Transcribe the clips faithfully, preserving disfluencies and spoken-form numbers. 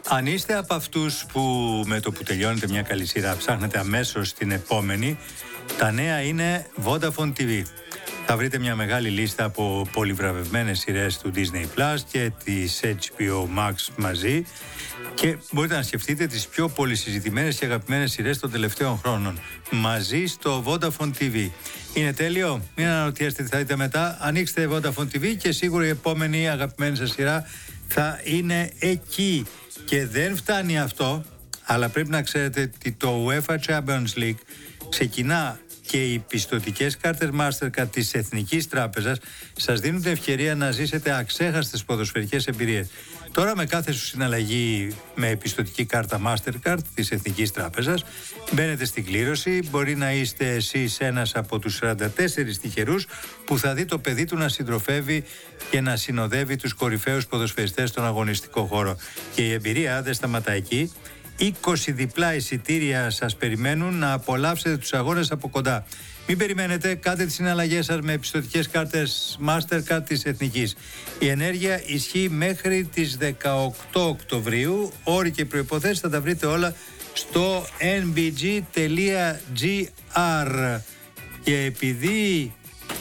Αν είστε από αυτούς που με το που τελειώνετε μια καλή σειρά ψάχνετε αμέσως την επόμενη, τα νέα είναι Vodafone τι βι. Θα βρείτε μια μεγάλη λίστα από πολυβραβευμένες σειρές του Disney Plus και της έιτς μπι ο Max μαζί και μπορείτε να σκεφτείτε τις πιο πολυσυζητημένες και αγαπημένες σειρές των τελευταίων χρόνων μαζί στο Vodafone τι βι. Είναι τέλειο? Μην αναρωτιέστε τι θα δείτε μετά. Ανοίξτε Vodafone τι βι και σίγουρα η επόμενη αγαπημένη σας σειρά θα είναι εκεί. Και δεν φτάνει αυτό, αλλά πρέπει να ξέρετε ότι το UEFA Champions League ξεκινά και οι πιστωτικές κάρτες Mastercard της Εθνικής Τράπεζας σας δίνουν την ευκαιρία να ζήσετε αξέχαστες ποδοσφαιρικές εμπειρίες. Τώρα με κάθε σου συναλλαγή με πιστωτική κάρτα Mastercard της Εθνικής Τράπεζας μπαίνετε στην κλήρωση, μπορεί να είστε εσείς ένας από τους σαράντα τέσσερις τυχερούς που θα δει το παιδί του να συντροφεύει και να συνοδεύει τους κορυφαίους ποδοσφαιριστές στον αγωνιστικό χώρο. Και η εμπειρία δεν σταματά εκεί. είκοσι διπλά εισιτήρια σας περιμένουν να απολαύσετε τους αγώνες από κοντά. Μην περιμένετε, κάντε τις συναλλαγές σας με πιστωτικές κάρτες Mastercard της Εθνικής. Η ενέργεια ισχύει μέχρι τις δεκαοκτώ Οκτωβρίου. Όροι και προϋποθέσεις θα τα βρείτε όλα στο εν μπι τζι τελεία τζι άρ. Και επειδή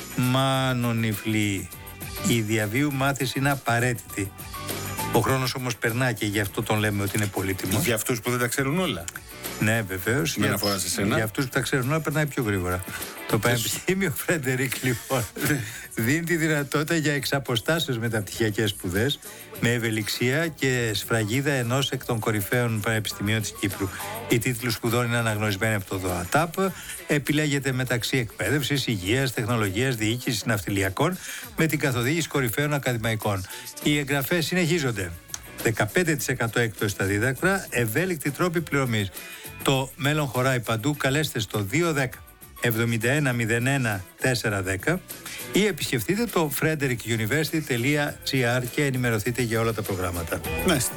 μάνον υφλή, η διαβίου μάθηση είναι απαραίτητη. Ο χρόνος όμως περνά και γι' αυτό τον λέμε ότι είναι πολύτιμο. Για αυτούς που δεν τα ξέρουν όλα. Ναι, βεβαίως. Με αναφορά σε σένα. Για αυτούς που τα ξέρουν όλα περνάει πιο γρήγορα. Το Πανεπιστήμιο Φρέντερικ λοιπόν δίνει τη δυνατότητα για εξαποστάσεως μεταπτυχιακές σπουδές με ευελιξία και σφραγίδα ενός εκ των κορυφαίων πανεπιστημίων της Κύπρου. Οι τίτλοι σπουδών είναι αναγνωρισμένοι από το ΔΟΑΤΑΠ. Επιλέγεται μεταξύ εκπαίδευσης, υγείας, τεχνολογίας, διοίκησης, ναυτιλιακών με την καθοδήγηση κορυφαίων ακαδημαϊκών. Οι εγγραφές συνεχίζονται. δεκαπέντε τοις εκατό έκπτωση στα δίδακτρα, ευέλικτη τρόπη πληρωμής. Το μέλλον χωράει παντού. Καλέστε στο δύο δέκα εβδομήντα ένα μηδέν ένα τέσσερα δέκα ή επισκεφτείτε το frederick university τελεία τζι άρ και ενημερωθείτε για όλα τα προγράμματα. Μάλιστα.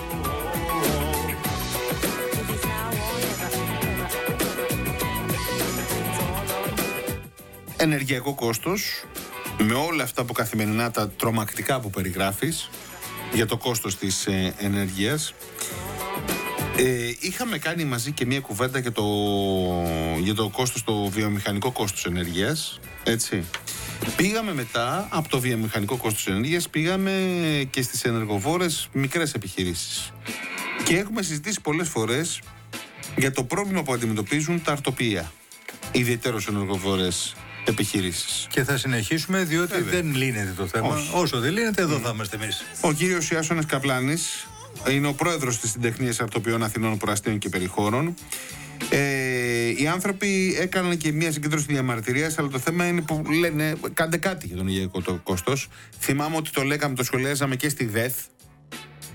Ενεργειακό κόστος, με όλα αυτά που καθημερινά τα τρομακτικά που περιγράφεις για το κόστος της ε, ενέργειας. Ε, είχαμε κάνει μαζί και μια κουβέντα για το, για το κόστος, το βιομηχανικό κόστος ενέργειας, έτσι. Πήγαμε μετά από το βιομηχανικό κόστος ενέργειας, πήγαμε και στις ενεργοβόρες μικρές επιχειρήσεις. Και έχουμε συζητήσει πολλές φορές για το πρόβλημα που αντιμετωπίζουν τα αρτοπία, ιδιαιτέρως ενεργοβόρες επιχειρήσεις. Και θα συνεχίσουμε διότι Βέβαια. δεν λύνεται το θέμα. Όχι. Όσο δεν λύνεται, εδώ mm. θα είμαστε εμείς. Ο κύριος Ιάσονας Καπλάνης είναι ο πρόεδρος της Συντεχνίας Αρτοπιών Αθηνών, Προαστίων και Περιχώρων. Ε, οι άνθρωποι έκαναν και μια συγκέντρωση διαμαρτυρίας, αλλά το θέμα είναι που λένε κάντε κάτι για τον ενεργειακό το κόστος. Θυμάμαι ότι το λέγαμε, το σχολιάζαμε και στη ΔΕΘ